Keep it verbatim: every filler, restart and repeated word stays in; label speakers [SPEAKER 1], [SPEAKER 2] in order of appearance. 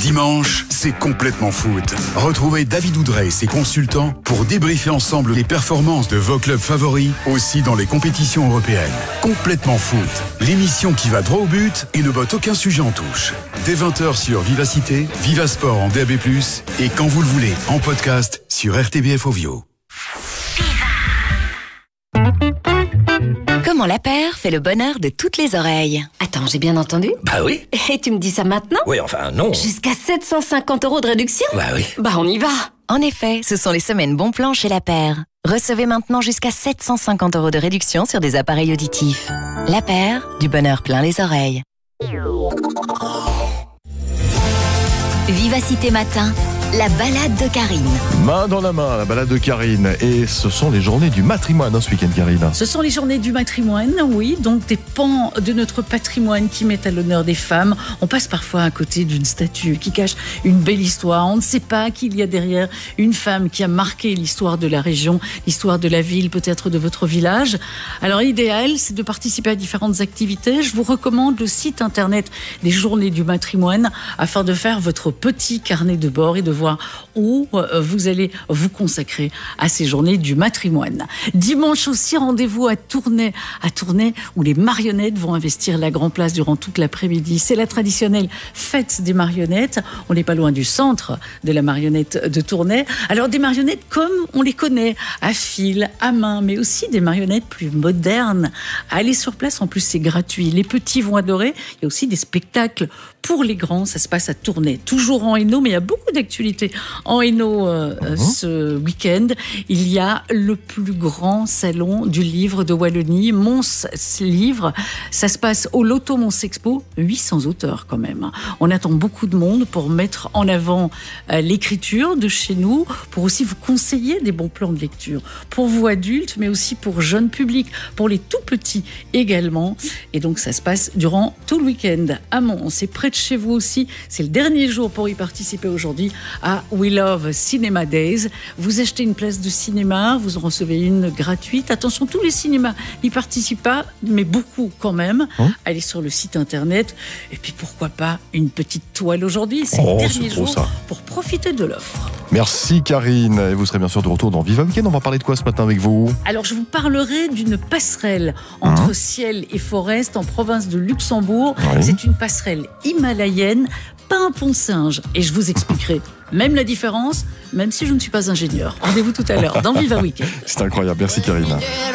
[SPEAKER 1] Dimanche, c'est complètement foot. Retrouvez David Oudrey et ses consultants pour débriefer ensemble les performances de vos clubs favoris, aussi dans les compétitions européennes. Complètement foot, l'émission qui va droit au but et ne botte aucun sujet en touche. Dès vingt heures sur Vivacité, Vivasport en D A B plus, et quand vous le voulez, en podcast sur R T B F Ovio.
[SPEAKER 2] Comment la paire fait le bonheur de toutes les oreilles.
[SPEAKER 3] Attends, j'ai bien entendu?
[SPEAKER 4] Bah oui.
[SPEAKER 3] Et tu me dis ça maintenant?
[SPEAKER 4] Oui, enfin, non.
[SPEAKER 3] Jusqu'à sept cent cinquante euros de réduction?
[SPEAKER 4] Bah oui.
[SPEAKER 3] Bah on y va.
[SPEAKER 2] En effet, ce sont les semaines bon plan chez La Paire. Recevez maintenant jusqu'à sept cent cinquante euros de réduction sur des appareils auditifs. La Paire, du bonheur plein les oreilles. Vivacité Matin, la balade de Karine.
[SPEAKER 5] Main dans la main, la balade de Karine. Et ce sont les journées du matrimoine, hein, ce week-end, Karine.
[SPEAKER 6] Ce sont les journées du matrimoine, oui, donc des pans de notre patrimoine qui mettent à l'honneur des femmes. On passe parfois à côté d'une statue qui cache une belle histoire. On ne sait pas qu'il y a derrière une femme qui a marqué l'histoire de la région, l'histoire de la ville, peut-être de votre village. Alors l'idéal, c'est de participer à différentes activités. Je vous recommande le site internet des journées du matrimoine afin de faire votre petit carnet de bord et de voir où vous allez vous consacrer à ces journées du matrimoine. Dimanche aussi, rendez-vous à Tournai, à Tournai où les marionnettes vont investir la Grand Place durant toute l'après-midi. C'est la traditionnelle fête des marionnettes. On n'est pas loin du centre de la marionnette de Tournai. Alors des marionnettes comme on les connaît, à fil, à main, mais aussi des marionnettes plus modernes. Allez sur place, en plus c'est gratuit. Les petits vont adorer. Il y a aussi des spectacles pour les grands. Ça se passe à Tournai, toujours en Hainaut, mais il y a beaucoup d'actualités en Hainaut euh, mmh. ce week-end. Il y a le plus grand salon du livre de Wallonie, Mons Livre. Ça se passe au Loto Mons Expo, huit cents auteurs quand même. On attend beaucoup de monde pour mettre en avant euh, l'écriture de chez nous, pour aussi vous conseiller des bons plans de lecture, pour vous adultes, mais aussi pour jeunes publics, pour les tout petits également. Et donc ça se passe durant tout le week-end à Mons. C'est près de chez vous aussi. C'est le dernier jour pour y participer aujourd'hui à We Love Cinema Days. Vous achetez une place de cinéma, vous en recevez une gratuite. Attention, tous les cinémas n'y participent pas, mais beaucoup quand même. Hein? Allez sur le site internet. Et puis pourquoi pas une petite toile aujourd'hui. C'est
[SPEAKER 5] oh,
[SPEAKER 6] le dernier
[SPEAKER 5] c'est
[SPEAKER 6] jour
[SPEAKER 5] ça.
[SPEAKER 6] pour profiter de l'offre.
[SPEAKER 5] Merci Karine. Et vous serez bien sûr de retour dans Viva Weekend. On va parler de quoi ce matin avec vous?
[SPEAKER 6] Alors je vous parlerai d'une passerelle entre hein? ciel et forest en province de Luxembourg. Oui. C'est une passerelle himalayenne, pas un pont de singe. Et je vous expliquerai même la différence, même si je ne suis pas ingénieur. Rendez-vous tout à l'heure dans Viva Weekend.
[SPEAKER 5] C'est incroyable. Merci Karine.